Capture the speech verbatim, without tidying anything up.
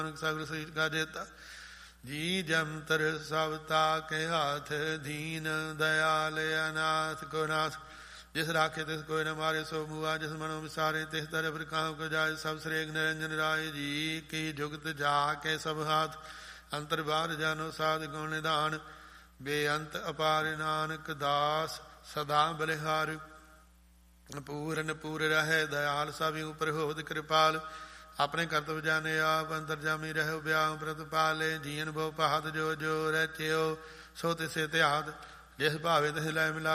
ਸਗਲ ਸਰੀਰ ਕਾ ਜੇਤਾ। ਜੀ ਜੰਤਰ ਸਭ ਤਾਕੇ ਹਾਥ, ਦੀਨ ਦਇਆਲ ਅਨਾਥ ਕੋ ਨਾਥ। ਜਿਸ ਰਾਖੇ ਤਿਸ ਕੋਈ ਨ ਮਾਰੇ, ਸੋ ਮੂਆ ਜਿਸ ਮਨੋ ਵਿਸਾਰੇ, ਤਿਸ ਤਰੇ ਫਿਰ ਕਾਹੂ ਕੋ ਜਾਏ। ਸਭ ਸ੍ਰੇਗ ਨਿਰੰਜਨ ਰਾਏ ਜੀ, ਕੀ ਜੁਗਤ ਜਾ ਕੇ ਸਭ ਹਾਥ। ਅੰਤਰ ਬਾਹਰ ਜਾਨੋ ਸਾਧ ਗੁਣ ਨਿਧਾਨ, ਬੇਅੰਤ ਅਪਾਰ ਨਾਨਕ ਦਾਸ ਸਦਾ ਬਲਿਹਾਰ। ਪੂਰਨ ਪੂਰ ਰਹਿ ਦਇਆਲ, ਸਭੀ ਉਪਰ ਹੋਤ ਕਿਰਪਾਲ। ਆਪਣੇ ਕਰਤਵ ਜਾਣੇ ਆਪ, ਅੰਤਰਜਾਮੀ ਰਹਿ ਵਿਆਹ ਪ੍ਰਤਪਾਲੇ। ਜੀਵਨ ਭੋ ਪਹਾਦ ਜੋ ਜੋ ਰਚਿਓ, ਸੋ ਤਿਸੇ ਧਿਆਦ। ਜਿਸ ਭਾਵੇ ਤਿਸ ਲੈ ਮਿਲਾ